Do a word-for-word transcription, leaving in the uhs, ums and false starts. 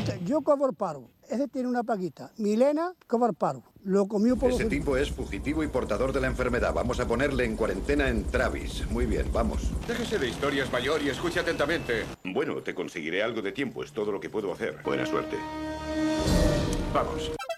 Yo cojo el paro. Ese tiene una plaquita. Milena cojo el paro. Lo comió por Ese los... tipo es fugitivo y portador de la enfermedad. Vamos a ponerle en cuarentena en Travis. Muy bien, vamos. Déjese de historias, mayor, y escuche atentamente. Bueno, te conseguiré algo de tiempo. Es todo lo que puedo hacer. Buena suerte. Vamos.